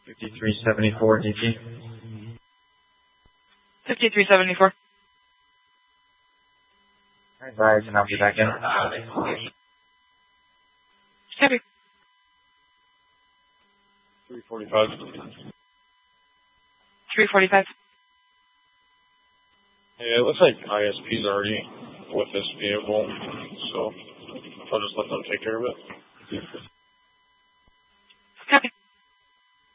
5374 DT. 5374. Advise, and I'll be back in. Copy. 345. 345. Yeah, it looks like ISP's already with this vehicle, so I'll just let them take care of it.